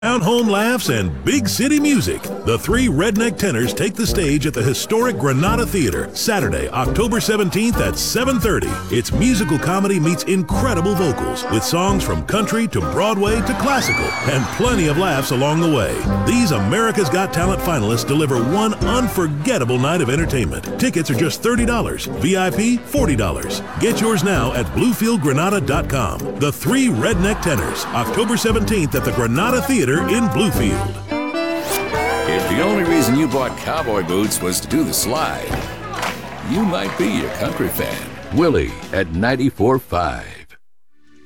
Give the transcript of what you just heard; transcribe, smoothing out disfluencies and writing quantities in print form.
Town-home laughs and big city music. The three Redneck Tenors take the stage at the historic Granada Theater, Saturday, October 17th at 7:30. It's musical comedy meets incredible vocals with songs from country to Broadway to classical and plenty of laughs along the way. These America's Got Talent finalists deliver one unforgettable night of entertainment. Tickets are just $30, VIP $40. Get yours now at BluefieldGranada.com. The three Redneck Tenors, October 17th at the Granada Theater in Bluefield. If the only reason you bought cowboy boots was to do the slide, you might be a country fan. Willie at 94.5.